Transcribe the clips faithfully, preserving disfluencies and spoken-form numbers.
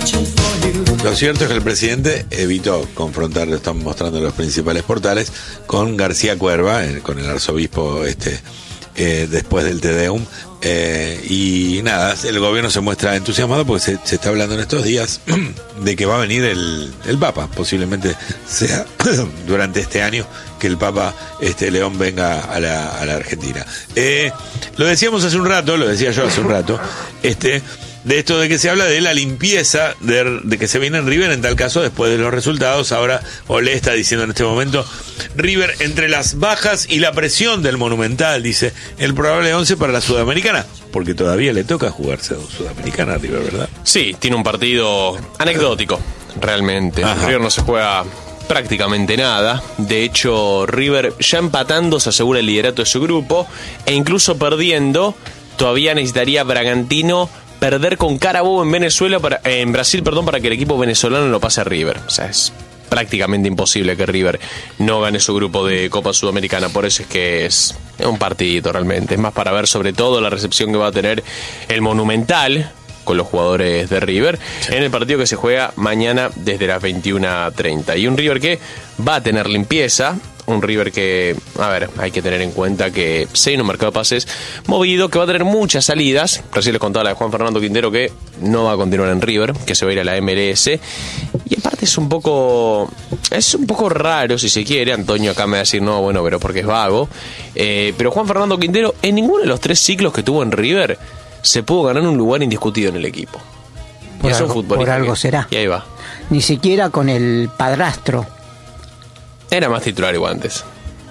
Lo cierto es que el presidente evitó confrontar, lo están mostrando los principales portales, con García Cuerva, eh, con el arzobispo este eh, después del Te Deum, eh, y nada, el gobierno se muestra entusiasmado porque se, se está hablando en estos días de que va a venir el, el Papa, posiblemente sea durante este año que el Papa este León venga a la, a la Argentina. Eh, lo decíamos hace un rato, lo decía yo hace un rato, este... de esto de que se habla de la limpieza de, de que se viene en River en tal caso después de los resultados. Ahora Olé está diciendo en este momento, River entre las bajas y la presión del Monumental, dice, el probable once para la Sudamericana, porque todavía le toca jugarse a Sudamericana a River, ¿verdad? Sí, tiene un partido anecdótico, realmente. Ajá. River no se juega prácticamente nada. De hecho, River ya empatando se asegura el liderato de su grupo, e incluso perdiendo todavía necesitaría Bragantino perder con Carabobo en Venezuela para, eh, en Brasil, perdón, para que el equipo venezolano lo pase a River. O sea, es prácticamente imposible que River no gane su grupo de Copa Sudamericana. Por eso es que es, es un partidito realmente. Es más para ver sobre todo la recepción que va a tener el Monumental con los jugadores de River, sí, en el partido que se juega mañana desde las veintiuna treinta. Y un River que va a tener limpieza, un River que, a ver, hay que tener en cuenta que se viene un mercado de pases movido, que va a tener muchas salidas. Recién les contaba la de Juan Fernando Quintero, que no va a continuar en River, que se va a ir a la M L S. Y aparte es un poco es un poco raro, si se quiere. Antonio acá me va a decir, no, bueno, pero porque es vago. Eh, pero Juan Fernando Quintero, en ninguno de los tres ciclos que tuvo en River, se pudo ganar un lugar indiscutido en el equipo. Por, y algo, por algo que, será. Y ahí va. Ni siquiera con el padrastro. Era más titular igual antes.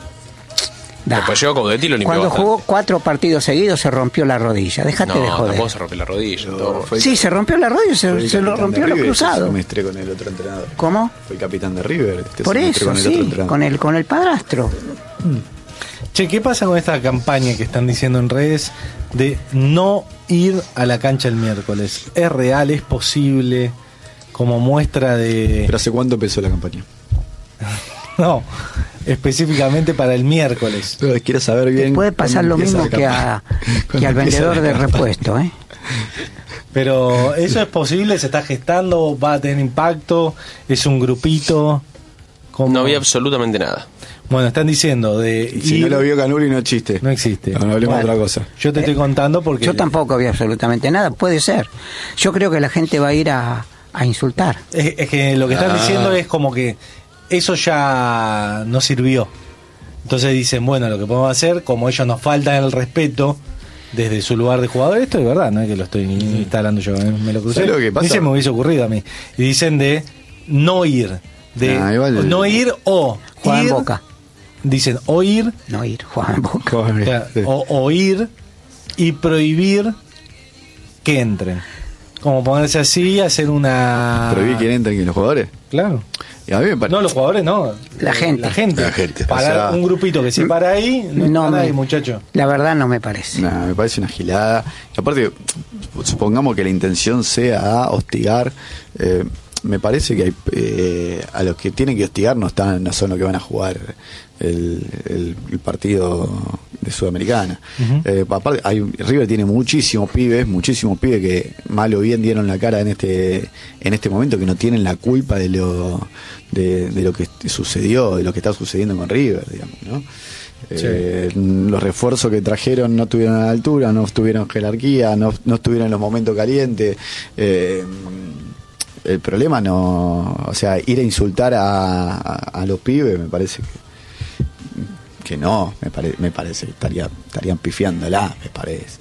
Da. Después llegó Coudetti y lo limpió Cuando bastante. jugó cuatro partidos seguidos se rompió la rodilla. Déjate no, de joder. tampoco se rompió la rodilla. No, todo. fue- Sí, se rompió la rodilla, se, se lo rompió los cruzados. Me estré con el otro entrenador. ¿Cómo? Fue el capitán de River. Este Por semestre eso, con el otro sí, entrenador. con el, con el padrastro. Che, ¿qué pasa con esta campaña que están diciendo en redes de no ir a la cancha el miércoles? ¿Es real? ¿Es posible? Como muestra de... ¿Pero hace cuánto empezó la campaña? No, específicamente para el miércoles. Pero quiero saber bien. Te puede pasar cuándo lo empieza mismo la que, campaña. a, Cuándo que al empieza vendedor la de campaña. repuesto, ¿eh? Pero eso es posible, se está gestando, va a tener impacto, es un grupito. ¿Cómo? No había absolutamente nada. Bueno, están diciendo de... Si ir- no lo vio Canuli no existe. No existe. No, no hablemos Bueno. de otra cosa. Yo te estoy contando porque... Yo tampoco había absolutamente nada, puede ser. Yo creo que la gente va a ir a, a insultar. Es, es que lo que están Ah. diciendo es como que eso ya no sirvió. Entonces dicen, bueno, lo que podemos hacer, como ellos nos faltan el respeto desde su lugar de jugador, esto es verdad, no es que lo estoy instalando yo, ¿eh? Me lo crucé. ¿Sabes lo que pasa? Ni se me hubiese ocurrido a mí. Y dicen de no ir. De Nah, igual- no ir o Juan ir. Boca. Dicen o ir, No ir, Juan Boca. o, sea, Sí. o, o ir y prohibir que entren. Como ponerse así, hacer una... ¿Prohibí quién entra aquí los jugadores? Claro. Y a mí me parece. No, los jugadores no. La gente. La gente. La gente. Parar O sea, un grupito que se para ahí, no, No para me- ahí, muchacho. La verdad no me parece. Nah, me parece una gilada. Y aparte, supongamos que la intención sea hostigar. eh, me parece que hay, eh, a los que tienen que hostigar no están, no son los que van a jugar el, el- el partido de Sudamericana. Ujú. Eh, aparte, hay, River tiene muchísimos pibes, muchísimos pibes que mal o bien dieron la cara en este en este momento, que no tienen la culpa de lo de, de lo que sucedió, de lo que está sucediendo con River, digamos, ¿no? Eh, los refuerzos que trajeron no estuvieron a la altura, no estuvieron jerarquía, no, no estuvieron en los momentos calientes. Eh, el problema no, o sea, ir a insultar a, a, a los pibes me parece que, que no, me, pare, me parece que estaría, estarían pifiándola, me parece.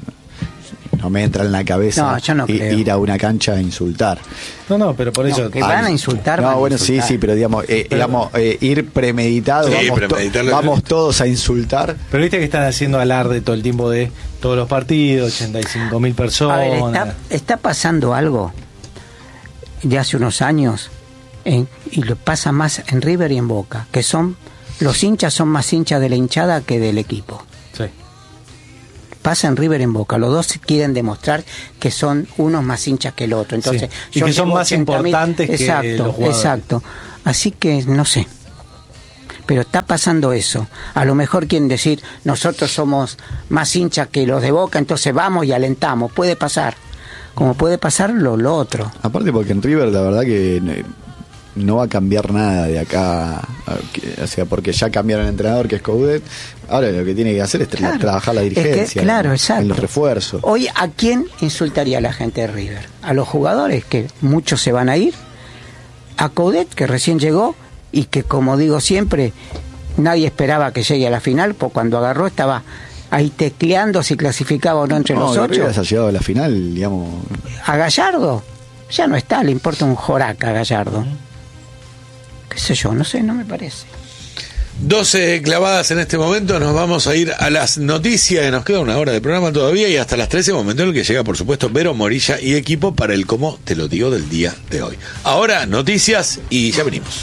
No me entra en la cabeza No, yo no i- creo. ir a una cancha a insultar. No, no, pero por No, eso... que van a insultar. No, van a bueno, insultar. sí, sí, pero digamos, eh, digamos eh, ir premeditado, Sí, vamos, to- premeditarlo. vamos todos a insultar. Pero viste que están haciendo alarde todo el tiempo de todos los partidos, ochenta y cinco mil A personas. ver, está, está pasando algo de hace unos años en- y lo pasa más en River y en Boca, que son los hinchas son más hinchas de la hinchada que del equipo. Sí. Pasa en River y en Boca, los dos quieren demostrar que son unos más hinchas que el otro. Entonces, Sí. Y yo que son tengo más ochenta mil, importantes que exacto, los jugadores. Exacto. Así que no sé. Pero está pasando eso. A lo mejor quieren decir, nosotros somos más hinchas que los de Boca, entonces vamos y alentamos. Puede pasar. como puede pasar lo, lo otro. Aparte porque en River la verdad que no va a cambiar nada de acá, o sea, porque ya cambiaron el entrenador que es Coudet, ahora lo que tiene que hacer es tra- Claro. trabajar la dirigencia, Es que, claro, en, exacto. en los refuerzos. Hoy, ¿a quién insultaría la gente de River? A los jugadores, que muchos se van a ir, a Coudet, que recién llegó, y que, como digo siempre, nadie esperaba que llegue a la final, porque cuando agarró estaba ahí tecleando si clasificaba o no entre No, los que ocho. River ha llegado a la final, digamos. A Gallardo, ya no está, le importa un joraca a Gallardo. Qué sé yo, no sé, no me parece. doce clavadas en este momento, nos vamos a ir a las noticias, nos queda una hora de programa todavía y hasta las trece, momento en el que llega por supuesto Vero Morilla y equipo para el Cómo Te Lo Digo del día de hoy. Ahora noticias y ya venimos.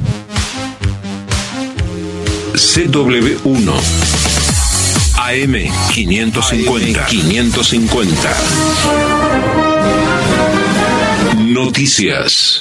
C W uno A M quinientos cincuenta quinientos cincuenta Noticias.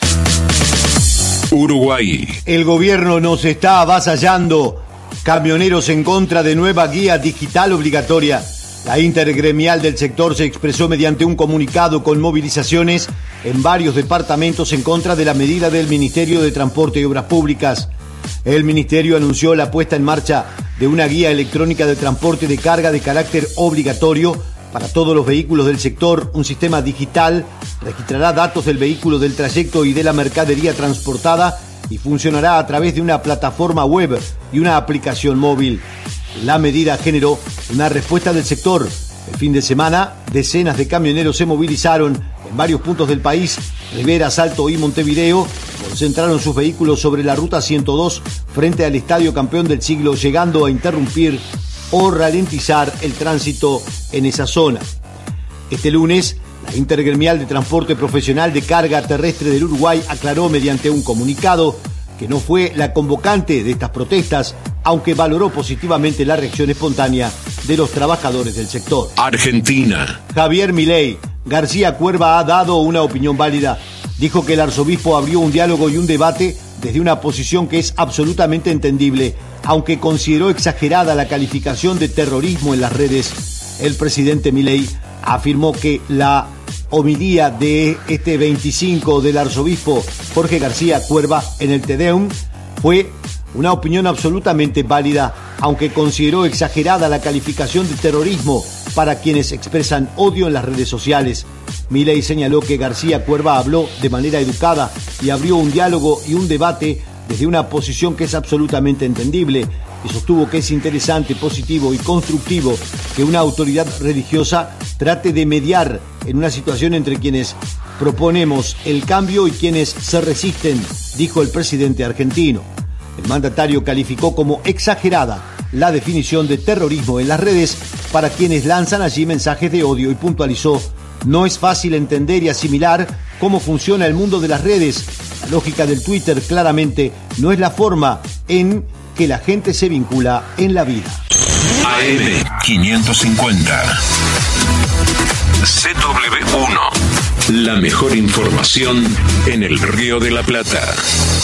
Uruguay. El gobierno nos está avasallando. Camioneros en contra de nueva guía digital obligatoria. La intergremial del sector se expresó mediante un comunicado con movilizaciones en varios departamentos en contra de la medida del Ministerio de Transporte y Obras Públicas. El ministerio anunció la puesta en marcha de una guía electrónica de transporte de carga de carácter obligatorio para todos los vehículos del sector. Un sistema digital registrará datos del vehículo, del trayecto y de la mercadería transportada y funcionará a través de una plataforma web y una aplicación móvil. La medida generó una respuesta del sector. El fin de semana, decenas de camioneros se movilizaron en varios puntos del país. Rivera, Salto y Montevideo concentraron sus vehículos sobre la ruta ciento dos frente al Estadio Campeón del Siglo, llegando a interrumpir o ralentizar el tránsito en esa zona. Este lunes, la Intergremial de Transporte Profesional de Carga Terrestre del Uruguay aclaró mediante un comunicado que no fue la convocante de estas protestas, aunque valoró positivamente la reacción espontánea de los trabajadores del sector. Argentina. Javier Milei. García Cuerva ha dado una opinión válida. Dijo que el arzobispo abrió un diálogo y un debate desde una posición que es absolutamente entendible, aunque consideró exagerada la calificación de terrorismo en las redes. El presidente Milei afirmó que la homilía de este veinticinco del arzobispo Jorge García Cuerva en el Te Deum fue una opinión absolutamente válida, aunque consideró exagerada la calificación de terrorismo para quienes expresan odio en las redes sociales. Milei señaló que García Cuerva habló de manera educada y abrió un diálogo y un debate desde una posición que es absolutamente entendible, y sostuvo que es interesante, positivo y constructivo que una autoridad religiosa trate de mediar en una situación entre quienes proponemos el cambio y quienes se resisten, dijo el presidente argentino. El mandatario calificó como exagerada la definición de terrorismo en las redes para quienes lanzan allí mensajes de odio y puntualizó: no es fácil entender y asimilar cómo funciona el mundo de las redes. La lógica del Twitter claramente no es la forma en que la gente se vincula en la vida. A M quinientos cincuenta C W uno. La mejor información en el Río de la Plata.